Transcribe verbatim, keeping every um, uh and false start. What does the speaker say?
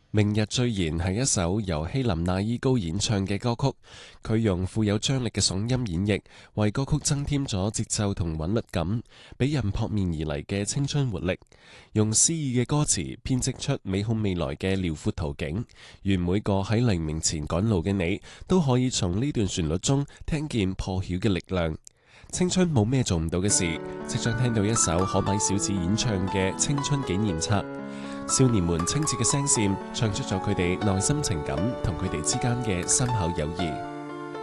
明日最燃係一首由希林娜依高演唱嘅歌曲，佢用富有張力嘅嗓音演繹，為歌曲增添咗節奏同韻律感，俾人撲面而嚟嘅青春活力。用詩意嘅歌詞編織出美好未來嘅遼闊途徑，願每個喺黎明前趕路嘅你，都可以從呢段旋律中聽見破曉嘅力量。青春冇咩做唔到嘅事，即將聽到一首可米小子演唱嘅青春紀念冊。少年們清澈嘅聲線唱出咗佢哋內心情感同佢哋之間嘅深厚友誼。